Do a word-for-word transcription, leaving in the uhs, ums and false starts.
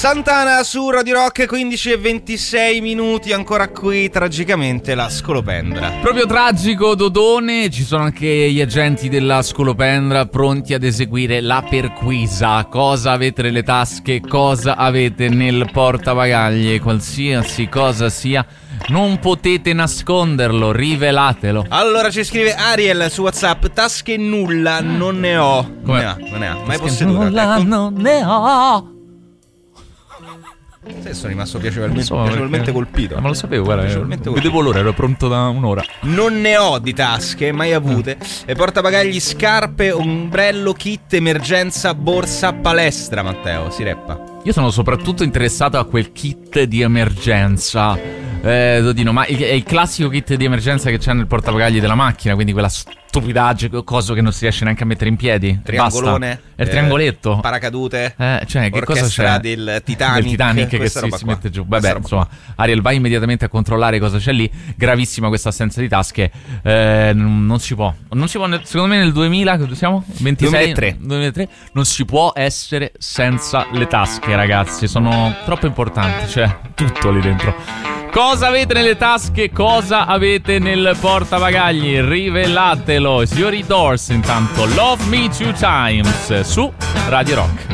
Santana su Radio Rock, quindici e ventisei minuti, ancora qui tragicamente la scolopendra. Proprio tragico, Dodone, ci sono anche gli agenti della scolopendra pronti ad eseguire la perquisa. Cosa avete nelle tasche, cosa avete nel portabagagli, qualsiasi cosa sia, non potete nasconderlo, rivelatelo. Allora ci scrive Ariel su WhatsApp: tasche nulla, non ne ho. Non ne ha, non ne ha, mai posseduta. Nulla, non ne ho. Sì, sono rimasto piacevolmente, so, piacevolmente colpito. Ma lo sapevo, guarda, non vedevo l'ora, ero pronto da un'ora. Non ne ho di tasche, mai avute. E portabagagli, scarpe, ombrello, kit, emergenza, borsa, palestra. Matteo, si reppa. Io sono soprattutto interessato a quel kit di emergenza. Eh, Dodino, ma è il classico kit di emergenza che c'è nel portabagagli della macchina, quindi quella stupidaggine, coso che non si riesce neanche a mettere in piedi. Triangolone. Basta. È il triangoletto. Eh, paracadute. Eh, cioè, che cosa c'è? del Titanic. Del Titanic che si, si mette giù. Vabbè, insomma, Ariel, vai immediatamente a controllare cosa c'è lì. Gravissima questa assenza di tasche. Eh, non si può. Non si può, secondo me nel duemila, che siamo? ventisei? duemilatré. duemilatré. Non si può essere senza le tasche, ragazzi. Sono troppo importanti. C'è tutto lì dentro. Cosa avete nelle tasche? Cosa avete nel portabagagli? Rivelatelo. Signori Doors, intanto Love Me Two Times su Radio Rock.